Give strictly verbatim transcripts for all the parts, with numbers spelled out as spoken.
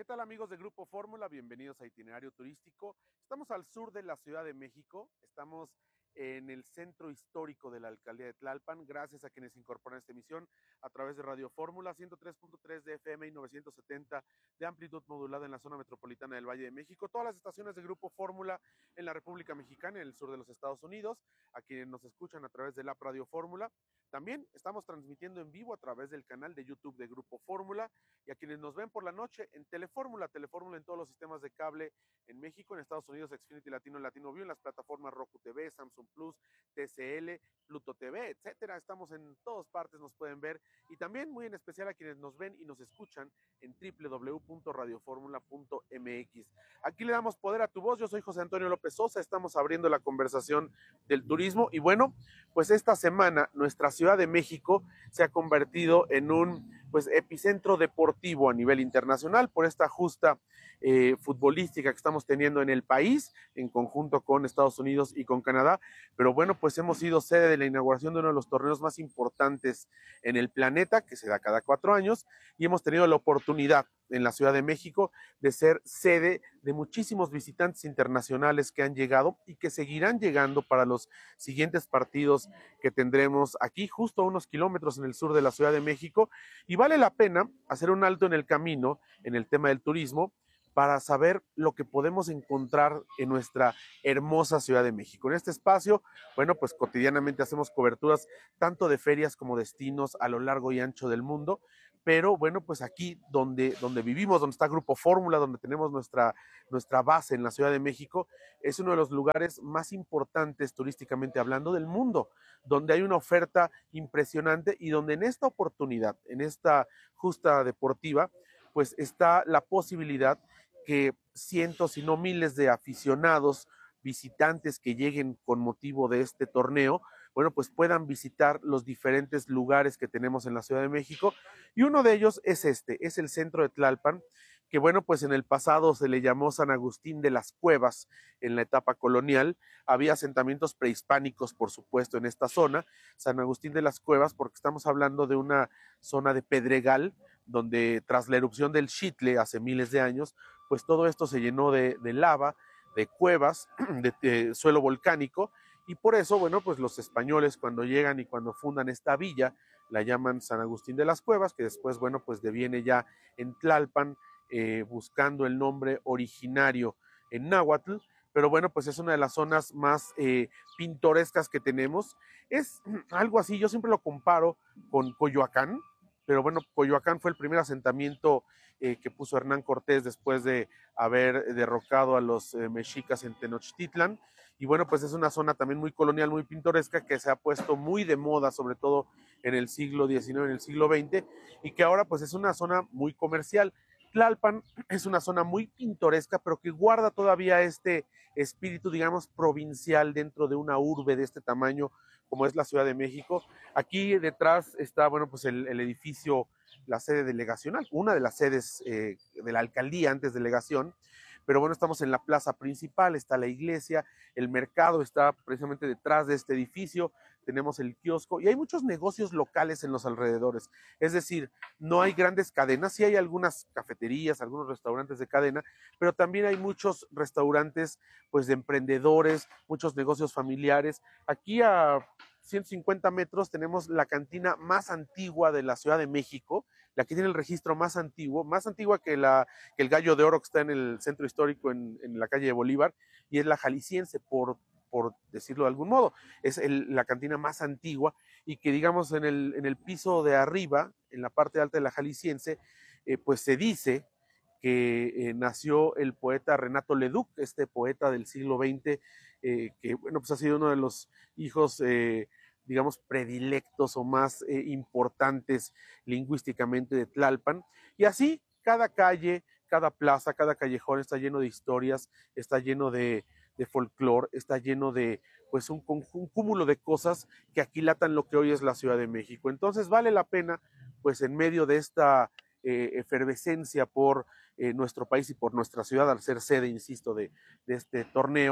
tal, amigos de Grupo Fórmula? Bienvenidos a Itinerario Turístico. Estamos al sur de la Ciudad de México, estamos en el centro histórico de la alcaldía de Tlalpan, gracias a quienes incorporan esta emisión a través de Radio Fórmula, ciento tres punto tres de F M y novecientos setenta de amplitud modulada en la zona metropolitana del Valle de México, todas las estaciones de Grupo Fórmula en la República Mexicana, en el sur de los Estados Unidos, a quienes nos escuchan a través de la Radio Fórmula. También estamos transmitiendo en vivo a través del canal de YouTube de Grupo Fórmula, y a quienes nos ven por la noche en Telefórmula, Telefórmula en todos los sistemas de cable en México, en Estados Unidos, Xfinity Latino, Latino View, en las plataformas Roku T V, Samsung Plus, T C L, Pluto T V, etcétera. Estamos en todas partes, nos pueden ver, y también muy en especial a quienes nos ven y nos escuchan en doble u doble u doble u punto radio fórmula punto m x. Aquí le damos poder a tu voz. Yo soy José Antonio López Sosa, estamos abriendo la conversación del turismo, y bueno, pues esta semana nuestra Ciudad de México se ha convertido en un pues epicentro deportivo a nivel internacional por esta justa eh, futbolística que estamos teniendo en el país, en conjunto con Estados Unidos y con Canadá. Pero bueno, pues hemos sido sede de la inauguración de uno de los torneos más importantes en el planeta, que se da cada cuatro años, y hemos tenido la oportunidad en la Ciudad de México de ser sede de muchísimos visitantes internacionales que han llegado y que seguirán llegando para los siguientes partidos que tendremos aquí, justo a unos kilómetros en el sur de la Ciudad de México. Y vale la pena hacer un alto en el camino en el tema del turismo para saber lo que podemos encontrar en nuestra hermosa Ciudad de México. En este espacio, bueno, pues cotidianamente hacemos coberturas tanto de ferias como destinos a lo largo y ancho del mundo, pero bueno, pues aquí donde, donde vivimos, donde está Grupo Fórmula, donde tenemos nuestra, nuestra base en la Ciudad de México, es uno de los lugares más importantes turísticamente hablando del mundo, donde hay una oferta impresionante y donde en esta oportunidad, en esta justa deportiva, pues está la posibilidad que cientos, si no miles de aficionados, visitantes que lleguen con motivo de este torneo, bueno, pues puedan visitar los diferentes lugares que tenemos en la Ciudad de México, y uno de ellos es este, es el centro de Tlalpan, que bueno, pues en el pasado se le llamó San Agustín de las Cuevas en la etapa colonial. Había asentamientos prehispánicos, por supuesto, en esta zona, San Agustín de las Cuevas, porque estamos hablando de una zona de pedregal, donde tras la erupción del Xitle hace miles de años, pues todo esto se llenó de, de lava, de cuevas, de, de suelo volcánico, y por eso, bueno, pues los españoles cuando llegan y cuando fundan esta villa, la llaman San Agustín de las Cuevas, que después, bueno, pues deviene ya en Tlalpan, eh, buscando el nombre originario en náhuatl, pero bueno, pues es una de las zonas más eh, pintorescas que tenemos. Es algo así, yo siempre lo comparo con Coyoacán, pero bueno, Coyoacán fue el primer asentamiento eh, que puso Hernán Cortés después de haber derrocado a los eh, mexicas en Tenochtitlan. Y bueno, pues es una zona también muy colonial, muy pintoresca, que se ha puesto muy de moda, sobre todo en el siglo diecinueve, en el siglo veinte, y que ahora pues es una zona muy comercial. Tlalpan es una zona muy pintoresca, pero que guarda todavía este espíritu, digamos, provincial dentro de una urbe de este tamaño como es la Ciudad de México. Aquí detrás está, bueno, pues el, el edificio, la sede delegacional, una de las sedes eh, de la alcaldía, antes delegación, pero bueno, estamos en la plaza principal, está la iglesia, el mercado está precisamente detrás de este edificio, tenemos el kiosco y hay muchos negocios locales en los alrededores, es decir, no hay grandes cadenas, sí hay algunas cafeterías, algunos restaurantes de cadena, pero también hay muchos restaurantes pues de emprendedores, muchos negocios familiares. Aquí a ciento cincuenta metros tenemos la cantina más antigua de la Ciudad de México, la que tiene el registro más antiguo, más antigua que, la, que el Gallo de Oro que está en el centro histórico en, en la calle de Bolívar, y es la Jalisciense, por, por decirlo de algún modo. Es el, la cantina más antigua, y que digamos en el, en el piso de arriba, en la parte alta de la Jalisciense, eh, pues se dice que eh, nació el poeta Renato Leduc, este poeta del siglo veinte, eh, que bueno, pues ha sido uno de los hijos eh, digamos, predilectos o más eh, importantes lingüísticamente de Tlalpan. Y así, cada calle, cada plaza, cada callejón está lleno de historias, está lleno de, de folclore, está lleno de pues un, un cúmulo de cosas que aquilatan lo que hoy es la Ciudad de México. Entonces vale la pena, pues en medio de esta eh, efervescencia por eh, nuestro país y por nuestra ciudad, al ser sede, insisto, de, de este torneo,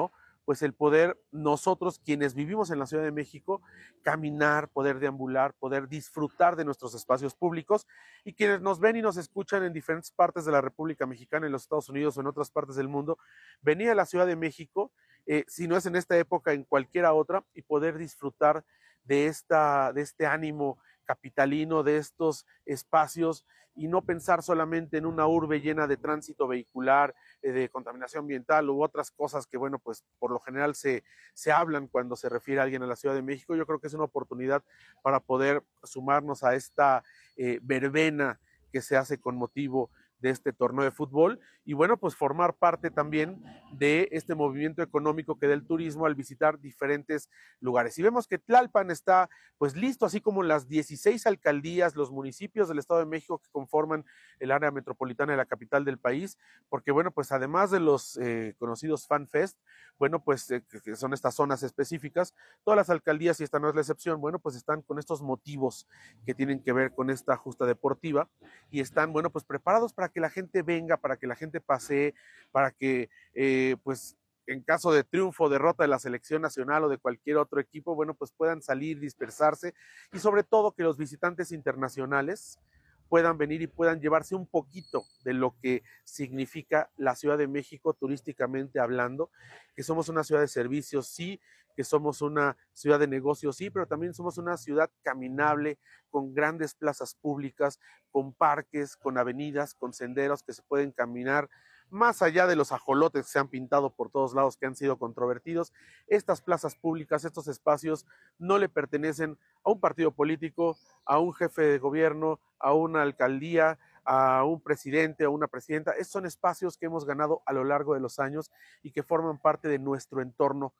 pues el poder nosotros, quienes vivimos en la Ciudad de México, caminar, poder deambular, poder disfrutar de nuestros espacios públicos, y quienes nos ven y nos escuchan en diferentes partes de la República Mexicana, en los Estados Unidos o en otras partes del mundo, venir a la Ciudad de México, eh, si no es en esta época, en cualquiera otra, y poder disfrutar de, esta, de este ánimo capitalino, de estos espacios, y no pensar solamente en una urbe llena de tránsito vehicular, eh, de contaminación ambiental u otras cosas que, bueno, pues por lo general se, se hablan cuando se refiere a alguien a la Ciudad de México. Yo creo que es una oportunidad para poder sumarnos a esta eh, verbena que se hace con motivo de este torneo de fútbol, y bueno, pues formar parte también de este movimiento económico que da el turismo al visitar diferentes lugares. Y vemos que Tlalpan está pues listo, así como las dieciséis alcaldías, los municipios del Estado de México que conforman el área metropolitana de la capital del país, porque bueno, pues además de los eh, conocidos Fan Fest, bueno, pues eh, que son estas zonas específicas, todas las alcaldías, y esta no es la excepción, bueno, pues están con estos motivos que tienen que ver con esta justa deportiva, y están, bueno, pues preparados para que la gente venga, para que la gente pasee, para que, eh, pues, en caso de triunfo o derrota de la selección nacional o de cualquier otro equipo, bueno, pues puedan salir, dispersarse, y sobre todo que los visitantes internacionales puedan venir y puedan llevarse un poquito de lo que significa la Ciudad de México turísticamente hablando, que somos una ciudad de servicios, sí, que somos una ciudad de negocios, sí, pero también somos una ciudad caminable, con grandes plazas públicas, con parques, con avenidas, con senderos que se pueden caminar, más allá de los ajolotes que se han pintado por todos lados, que han sido controvertidos. Estas plazas públicas, estos espacios, no le pertenecen a un partido político, a un jefe de gobierno, a una alcaldía, a un presidente, a una presidenta. Estos son espacios que hemos ganado a lo largo de los años y que forman parte de nuestro entorno